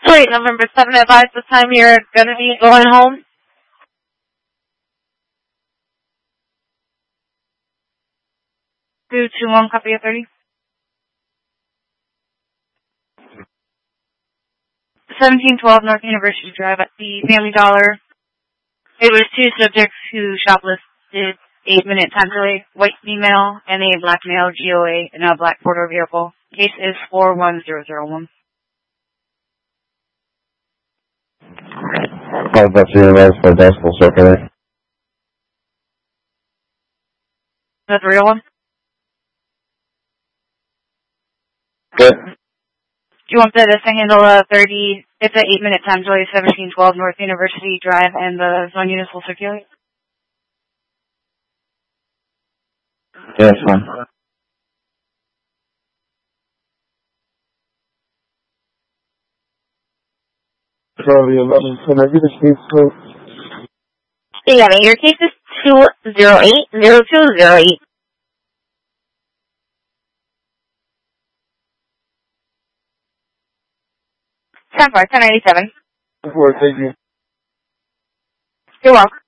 Wait, November 7th, advise the time you're going to be going home. 221, copy of 30. 1712 North University Drive at the Family Dollar. It was 2 subjects who shoplifted, 8-minute time delay, white female, and a black male GOA in a black four-door vehicle. Case is 41001. That's the arrest for Decibel Circular. That's the real one? Good. Do you want the thing handle 30, it's an 8-minute time delay, 1712 North University Drive, and the zone units will circulate? Yes, ma'am. Charlie 11, can I get a case code? Yeah, your case is 208-0208. 10-4, 1097. Before, thank you. You're welcome.